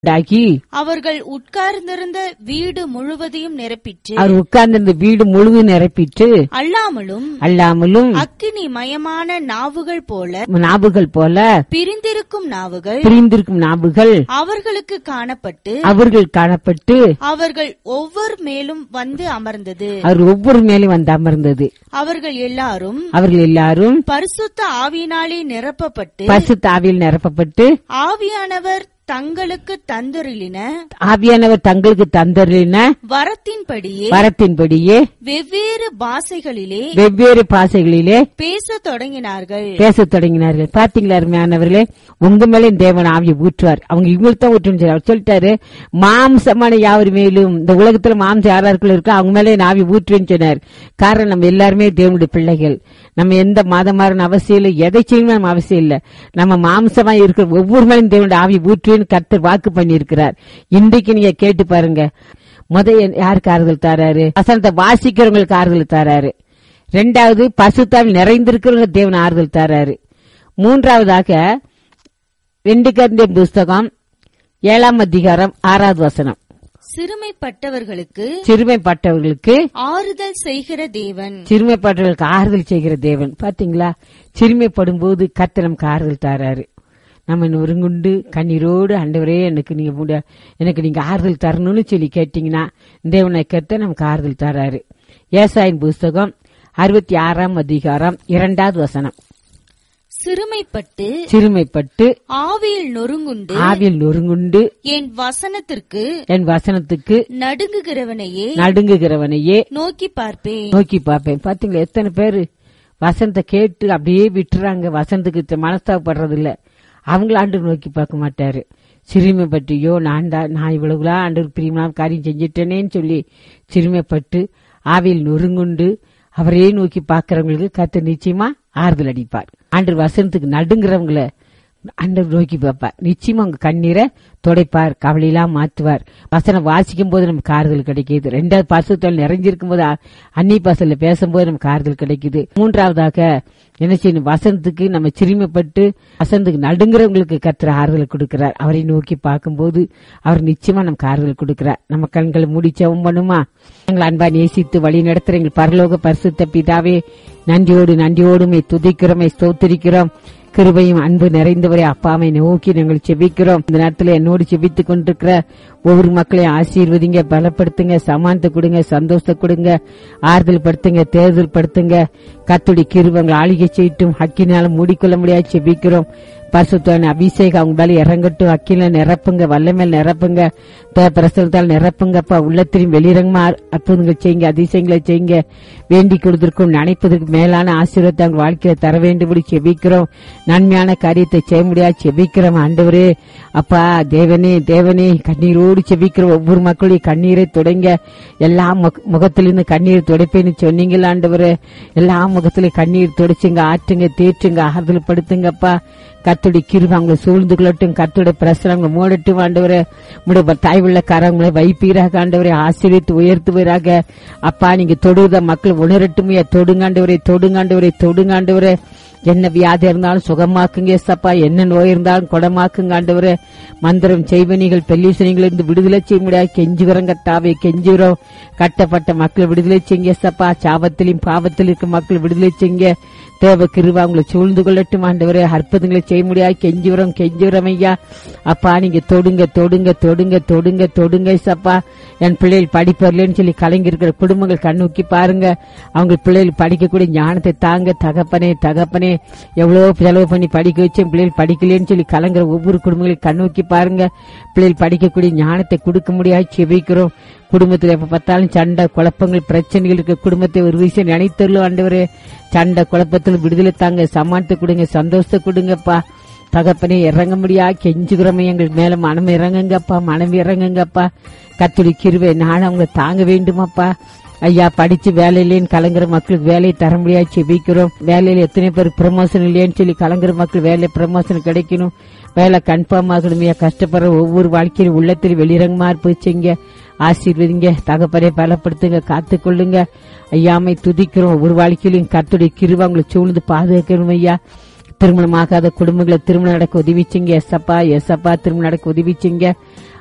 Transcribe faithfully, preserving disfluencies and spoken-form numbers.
உண்டாக்கி அவர்கள் உட்கார்ந்திருந்த வீடு முழுவதையும் நிரப்பிற்று. அவர் உட்கார்ந்திருந்த வீடு முழுவதும் நிரப்பிட்டு அல்லாமலும் அல்லாமலும் அக்கினி மயமான நாவுகள் போல நாவுகள் போல பிரிந்திருக்கும் நாவுகள் பிரிந்திருக்கும் நாவுகள் அவர்களுக்கு காணப்பட்டு அவர்கள் காணப்பட்டு அவர்கள் ஒவ்வொரு மேலும் வந்து அமர்ந்தது. அவர் ஒவ்வொரு மேலும் வந்து அமர்ந்தது. அவர்கள் எல்லாரும் அவர்கள் எல்லாரும் பரிசுத்த ஆவியினாலே நிரப்பப்பட்டு பரிசுத்த ஆவியில் நிரப்பப்பட்டு ஆவியானவர் தங்களுக்கு தந்தருளின ஆவியானவர் தங்களுக்கு தந்தருளின வரத்தின்படியே வரத்தின்படியே வெவ்வேறு பாஷைகளிலே வெவ்வேறு பாஷைகளிலே பேசத் தொடங்கினார்கள் பேசத் தொடங்கினார்கள். பாத்தீங்களா அருமையானவர்களே, உங்க மேலே தேவன் ஆவியை ஊற்றுவார். அவங்க இவங்களுக்கு தான் ஊற்று அவர் சொல்லிட்டாரு, மாம்சமான யாவர் மேலும் இந்த உலகத்துல மாம்சம் யாராருக்குள்ள இருக்கோ அவங்க மேலே ஆவி ஊற்றுவேன்னு சொன்னார். காரணம் நம்ம எல்லாருமே தேவனுடைய பிள்ளைகள். நம்ம எந்த மாதமாரின் அவசியம் இல்லை, எதை செய்யணும் நம்ம அவசியம் இல்லை. நம்ம மாம்சமா இருக்கிற ஒவ்வொரு மேலும் தேவனுடைய ஆவி ஊற்றுவேன் கர்த்தர் வாக்கு பண்ணி இருக்கிறார். இன்றைக்கு நீங்க கேட்டு பாருங்க. முத யாருக்கு ஆறுதல் தராரு? வசனத்தை வாசிக்கிறவங்களுக்கு ஆறுதல் தராரு. ரெண்டாவது பசுத்தாவில் நிறைந்திருக்கிறவங்க தேவன் ஆறுதல் தராரு. மூன்றாவதாக ரெண்டு கொரிந்தியர் புஸ்தகம் ஏழாம் அதிகாரம் ஆறாவது வசனம், சிறுமைப்பட்டவர்களுக்கு சிறுமைப்பட்டவர்களுக்கு ஆறுதல் செய்கிற தேவன். சிறுமைப்பட்டவர்களுக்கு ஆறுதல் செய்கிற தேவன். பாத்தீங்களா, சிறுமைப்படும் போது கர்த்தர் நமக்கு ஆறுதல் தராரு. நம்ம நொறுங்குண்டு கண்ணீரோடு ஆண்டவரே எனக்கு நீங்க எனக்கு நீங்க ஆறுதல் தரணும்னு சொல்லி கேட்டீங்கன்னா தேவனை கேட்ட நமக்கு ஆறுதல் தராரு. ஏசாயின் புஸ்தகம் அறுபத்தி ஆறாம் அதிகாரம் இரண்டாவது வசனம், சிறுமைப்பட்டு சிறுமைப்பட்டு ஆவியில் நொறுங்குண்டு ஆவியில் நொறுங்குண்டு என் வசனத்திற்கு என் வசனத்துக்கு நடுங்குகிறவனையே நடுங்குகிறவனையே நோக்கி பார்ப்பேன் நோக்கி பார்ப்பேன். பாத்தீங்களா, எத்தனை பேரு வசனத்தை கேட்டு அப்படியே விட்டுறாங்க, வசனத்துக்கு மனஸ்தாபப்படுறது இல்ல. அவங்கள ஆண்டவர் நோக்கி பார்க்க மாட்டாரு. சிறுமைப்பட்டியோ நான் நான் இவ்வளவுலா ஆண்டவர் பிரியமான காரியம் செஞ்சிட்டேனேன்னு சொல்லி சிறுமைப்பட்டு ஆவியில் நொறுங்குண்டு அவரே நோக்கி பார்க்கிறவங்களுக்கு கர்த்தர் நிச்சயமா ஆறுதல் அடிப்பார். ஆண்டவர் வசனத்துக்கு நடுங்கிறவங்கள ஆண்டவர் நோக்கி பார்ப்பார். நிச்சயமா உங்க கண்ணீரை துடைப்பார், கவலையெல்லாம் மாற்றுவார். வசனம் வாசிக்கும் போது நமக்கு ஆறுதல் கிடைக்குது. ரெண்டாவது பரிசுத்தல் நிறைஞ்சிருக்கும் போது அன்னி பாசல்ல பேசும்போது நமக்கு ஆறுதல் கிடைக்குது. மூன்றாவதாக என்ன செய்யணும்? வசனத்துக்கு நம்ம சிறுமைப்பட்டு வசனத்துக்கு நடுங்கிறவங்களுக்கு கர்த்தர் ஆறுதல் கொடுக்கிறார். அவரை நோக்கி பார்க்கும்போது அவர் நிச்சயமா நமக்கு ஆறுதல் கொடுக்கிறார். நம்ம கண்களை மூடி ஜெபம் பண்ணுமா? எங்களை அன்பா நேசித்து வழி நடத்துற எங்கள் பரலோக பரிசுத்த பிதாவே, நன்றியோடு நன்றியோடுமே துதிக்கிறோமே ஸ்தோத்திரிக்கிறோம். கிருபையும் அன்பு நிறைந்தவரே அப்பாவை நோக்கி நாங்கள் செபிக்கிறோம். இந்த நேரத்தில் என்னோடு செபித்துக் கொண்டிருக்கிற ஒவ்வொரு மக்களையும் ஆசீர்வதிங்க, பலப்படுத்துங்க, சமானத்தை கொடுங்க, சந்தோஷத்தை கொடுங்க, ஆறுதல் படுத்துங்க, தேர்தல் படுத்துங்க. கர்த்தருடைய கிருபை ஆளுகை செய்யட்டும். அக்கினால மூடிக்கொள்ள முடியாது செபிக்கிறோம். பரிசுத்தவான் அபிஷேகம் அவங்க மேல இறங்கட்டும். அக்கில நிரப்புங்க, வல்லமேல் நிரப்புங்க, பிரசனத்தால் நிரப்புங்கப்பா. உள்ளத்திலும் வெளிரங்கமா அற்புதங்கள் செய்யுங்க, அதிசயங்களை செய்யுங்க. வேண்டி கொடுத்திருக்கும் நினைப்பதற்கு மேலான ஆசீர்வாதத்தை அவங்க வாழ்க்கையில தர வேண்டும்படி செபிக்கிறோம். நன்மையான காரியத்தை செய்ய முடியாது செபிக்கிறோம். ஆண்டவரே அப்பா, தேவனே தேவனே கண்ணீரோடு செபிக்கிற ஒவ்வொரு மக்களுடைய கண்ணீரை தொடங்க. எல்லா முகத்திலிருந்து கண்ணீர் துடைப்பேன்னு சொன்னீங்களா ஆண்டவரே? எல்லா முகத்திலையும் கண்ணீர் துடைச்சுங்க, ஆற்றுங்க, தேற்றுங்க, ஆறுதல் படுத்துங்கப்பா. கர்த்தருடைய கிருபை அவங்களை சூழ்ந்து கொள்ளட்டும். கர்த்தருடைய பிரசனம் அவங்களை மூடட்டும் ஆண்டவரே. உடைய தாய்வுள்ள கரங்களை வைப்பீராக ஆண்டவரே. ஆசீர்வித்து உயர்த்துவீராக அப்பா. நீங்க தொடுத மக்கள் உணரட்டுமையா. தொடுங்காண்டவரே, தொடுங்காண்டவரே, தொடுங்காண்டவரே. என்ன வியாதி இருந்தாலும் சுகமாக்குங்க சப்பா. என்ன நோய் இருந்தாலும் குணமாக்குங்க ஆண்டவரே. மந்திரம் செய்வனிகள் பெல்லிசனிகள் இருந்து விடுதலை செய்ய முடியாது கெஞ்சுகிறோம் கத்தாவே, கெஞ்சுகிறோம். கட்டப்பட்ட மக்கள் விடுதலை செய்யுங்க சப்பா. சாபத்திலும் பாவத்தில் இருக்க மக்கள் விடுதலை செய்யுங்க. தேவ கிருபை அவங்களை சூழ்ந்து கொள்ளட்டும் ஆண்டவரே. அற்புதங்களை செய்ய முடியாது கெஞ்சுகிறோம், கெஞ்சுகிறோம் ஐயா. அப்பா நீங்க தொடுங்க, தொடுங்க, தொடுங்க, தொடுங்க, தொடுங்க சப்பா. என் பிள்ளைகள் படிப்பறலன்னு சொல்லி கலங்கி இருக்கிற குடும்பங்கள் கண்ணூக்கி பாருங்க. அவங்க பிள்ளைகள் படிக்கக்கூடிய ஞானத்தை தாங்க தகப்பனே, தகப்பனே. எவ்வளவு செலவு பண்ணி படிக்க வச்சு பிள்ளைகள் படிக்கலன்னு சொல்லி கலங்குற ஒவ்வொரு குடும்பங்களையும் கண்ணூக்கி பாருங்க. பிள்ளைகள் படிக்கக்கூடிய ஞானத்தை கொடுக்க முடியாது செபிக்கிறோம். குடும்பத்தில் எப்ப பார்த்தாலும் சண்டை குழப்பங்கள் பிரச்சனைகள் இருக்க குடும்பத்தை ஒரு விஷயம் நினைத்தருளும் ஆண்டவரே. சண்டை குழப்பத்தில் விடுதலை தாங்க, சமாளித்து கொடுங்க, சந்தோஷத்தை கொடுங்கப்பா. தகப்பனே இறங்க முடியா கெஞ்சுகிறோமே. எங்களுக்கு மேல மனம் இறங்குங்கப்பா, மனம் இறங்குங்கப்பா. கர்த்தருடைய கிருபை நானும் அவங்க தாங்க வேண்டுமாப்பா. ஐயா படிச்சு வேலையிலேன்னு கலங்குற மக்களுக்கு வேலையை தர முடியாது செபிக்கிறோம். வேலையில எத்தனை பேர் ப்ரமோஷன் இல்லையேன்னு சொல்லி கலங்குற மக்கள் வேலை ப்ரமோஷன் கிடைக்கணும், வேலை கன்ஃபார்ம் ஆகணும். கஷ்டப்படுற ஒவ்வொரு வாழ்க்கையிலும் உள்ளத்தில் வெளிரங்கமா இருப்பிச்சுங்க. ஆசீர்வதிங்க தகப்பனே, பலப்படுத்துங்க, காத்துக்கொள்ளுங்க. ஐயாமை துதிக்கிறோம். ஒவ்வொரு வாழ்க்கையிலும் கர்த்தருடைய கிருபை அவங்களை சூழ்ந்து பாதுகாக்கணும் ஐயா. திருமணமாகாத குடும்பங்களை திருமணம் நடக்க உதவிச்சிங்க எஸ்அப்பா. எஸ்அப்பா திருமணம் நடக்க உதவிச்சிங்க.